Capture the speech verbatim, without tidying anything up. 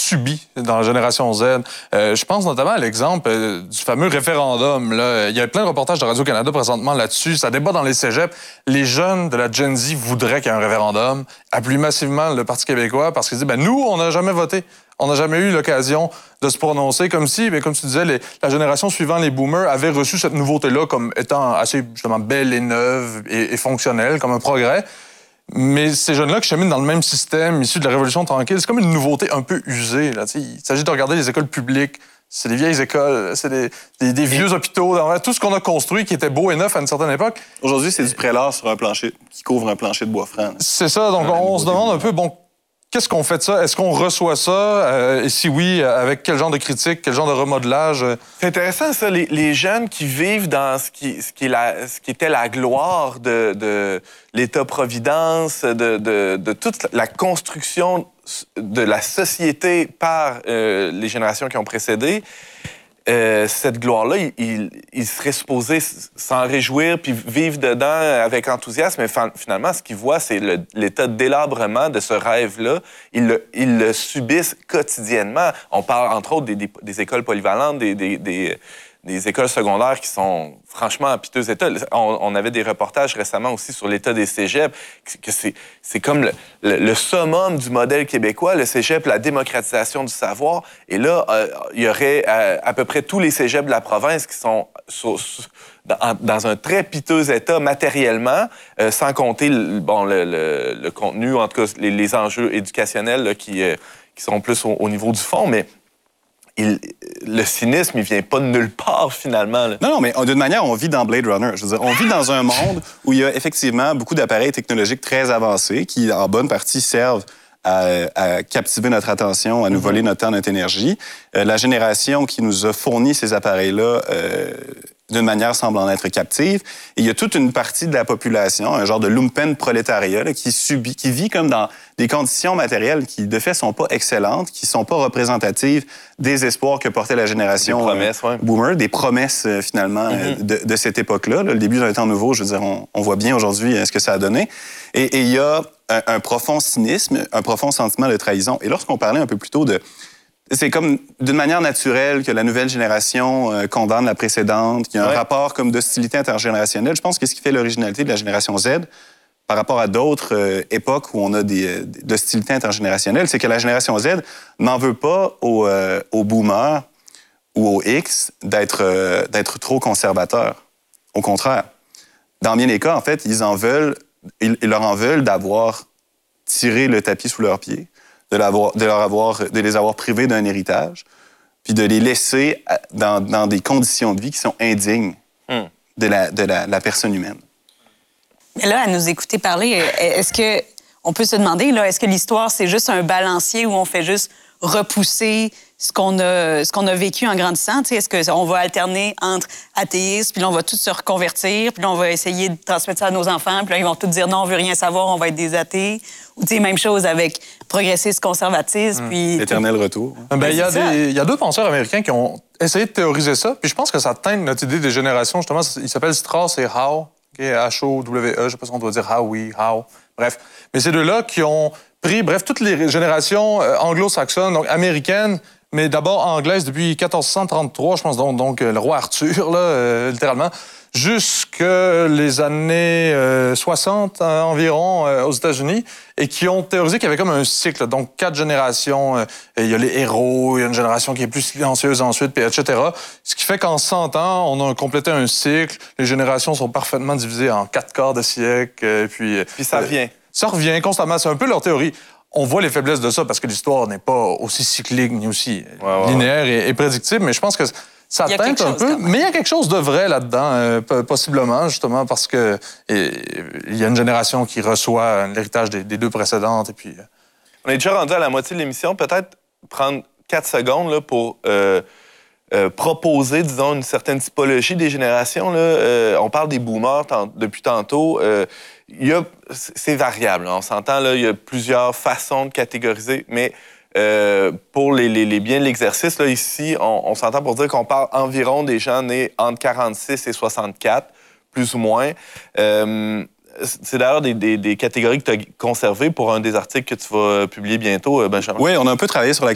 subi dans la génération Z. Euh, je pense notamment à l'exemple euh, du fameux référendum. Là. Il y a plein de reportages de Radio-Canada présentement là-dessus. Ça débat dans les cégeps. Les jeunes de la Gen Z voudraient qu'il y ait un référendum. Appuient massivement le Parti québécois parce qu'ils disent ben, « Nous, on n'a jamais voté. On n'a jamais eu l'occasion de se prononcer. » Comme si, bien, comme tu disais, les, la génération suivant les boomers avait reçu cette nouveauté-là comme étant assez justement belle et neuve et, et fonctionnelle, comme un progrès. Mais ces jeunes-là qui cheminent dans le même système, issus de la Révolution tranquille, c'est comme une nouveauté un peu usée. Là. Il s'agit de regarder les écoles publiques. C'est des vieilles écoles, c'est des, des, des vieux hôpitaux. Tout ce qu'on a construit qui était beau et neuf à une certaine époque. Aujourd'hui, c'est du prélat sur un plancher qui couvre un plancher de bois franc. C'est ça. Donc, on, on se demande un peu, bon, qu'est-ce qu'on fait de ça? Est-ce qu'on reçoit ça? Euh, et si oui, avec quel genre de critique, quel genre de remodelage? C'est intéressant, ça, les, les jeunes qui vivent dans ce qui, ce qui, est la, ce qui était la gloire de, de l'État-providence, de, de, de toute la construction de la société par euh, les générations qui ont précédé. Euh, cette gloire-là, il, il, il serait supposé s'en réjouir puis vivre dedans avec enthousiasme, mais finalement, ce qu'ils voient, c'est le, l'état de délabrement de ce rêve-là. Ils le, ils le subissent quotidiennement. On parle, entre autres, des, des, des écoles polyvalentes, des, des, des, des écoles secondaires qui sont franchement en piteux état. On, on avait des reportages récemment aussi sur l'état des cégeps, que c'est, c'est comme le, le, le summum du modèle québécois, le cégep, la démocratisation du savoir. Et là, euh, il y aurait euh, à peu près tous les cégeps de la province qui sont sur, sur, dans, dans un très piteux état matériellement, euh, sans compter le, bon, le, le, le contenu, en tout cas les, les enjeux éducationnels là, qui, euh, qui sont plus au, au niveau du fond, mais Il, le cynisme, il vient pas de nulle part, finalement. Là. Non, non, mais d'une manière, on vit dans Blade Runner. Je veux dire, on vit dans un monde où il y a effectivement beaucoup d'appareils technologiques très avancés qui, en bonne partie, servent à, à captiver notre attention, à nous voler notre temps, notre énergie. Euh, la génération qui nous a fourni ces appareils-là, euh, d'une manière, semble en être captive. Et il y a toute une partie de la population, un genre de lumpen prolétariat, là, qui subit, qui vit comme dans des conditions matérielles qui, de fait, sont pas excellentes, qui sont pas représentatives des espoirs que portait la génération des promesses, euh, ouais. boomer, des promesses, euh, finalement, mm-hmm. euh, de, de cette époque-là. Là, le début d'un temps nouveau, je veux dire, on, on voit bien aujourd'hui euh, ce que ça a donné. Et il y a un, un profond cynisme, un profond sentiment de trahison. Et lorsqu'on parlait un peu plus tôt de... C'est comme d'une manière naturelle que la nouvelle génération euh, condamne la précédente, qu'il y a un ouais. rapport comme d'hostilité intergénérationnelle. Je pense que ce qui fait l'originalité de la génération Z par rapport à d'autres euh, époques où on a des, euh, d'hostilité intergénérationnelle, c'est que la génération Z n'en veut pas aux, euh, aux boomers ou aux X d'être, euh, d'être trop conservateurs. Au contraire. Dans bien des cas, en fait, ils en veulent, ils, ils leur en veulent d'avoir tiré le tapis sous leurs pieds, de, l'avoir, de, leur avoir, de les avoir privés d'un héritage, puis de les laisser dans, dans des conditions de vie qui sont indignes mm. de, la, de la, la personne humaine. Mais là, à nous écouter parler, est-ce que on peut se demander, là, est-ce que l'histoire, c'est juste un balancier où on fait juste repousser ce qu'on a, ce qu'on a vécu en grandissant? Tu sais, est-ce qu'on va alterner entre athéistes, puis là, on va tous se reconvertir, puis là, on va essayer de transmettre ça à nos enfants, puis là, ils vont tous dire non, on veut rien savoir, on va être des athées. Ou, tu sais, même chose avec progressisme, conservatisme, mmh. puis... Éternel retour. Ben, il y a des, il y a deux penseurs américains qui ont essayé de théoriser ça, puis je pense que ça teinte notre idée des générations, justement. Il s'appelle Strauss et Howe, okay, H O W E, je sais pas si on doit dire Howie, Howe, bref. Mais ces deux-là qui ont pris, bref, toutes les générations euh, anglo-saxonnes, donc américaines, mais d'abord anglaise depuis quatorze cent trente-trois, je pense, donc, donc le roi Arthur, là, euh, littéralement, jusque les années euh, soixante euh, environ euh, aux États-Unis, et qui ont théorisé qu'il y avait comme un cycle, donc quatre générations. Euh, il y a les héros, il y a une génération qui est plus silencieuse ensuite, puis et cetera. Ce qui fait qu'en cent ans, on a complété un cycle. Les générations sont parfaitement divisées en quatre quarts de siècle. Euh, puis, puis ça revient. Euh, ça revient constamment. C'est un peu leur théorie. On voit les faiblesses de ça parce que l'histoire n'est pas aussi cyclique ni aussi ouais, ouais, linéaire et, et prédictible, mais je pense que ça teinte un peu. Mais il y a quelque chose de vrai là-dedans, euh, possiblement, justement, parce que il y a une génération qui reçoit l'héritage des, des deux précédentes. Et puis, euh... On est déjà rendu à la moitié de l'émission. Peut-être prendre quatre secondes là, pour euh, euh, proposer, disons, une certaine typologie des générations. Là. Euh, on parle des boomers tant, depuis tantôt. Euh, Il y a, c'est variable, on s'entend, là, il y a plusieurs façons de catégoriser, mais euh, pour les, les, les biens de l'exercice, là, ici, on, on s'entend pour dire qu'on parle environ des gens nés entre quarante-six et soixante-quatre, plus ou moins. Euh, c'est d'ailleurs des, des, des catégories que tu as conservées pour un des articles que tu vas publier bientôt, Benjamin. Oui, on a un peu travaillé sur la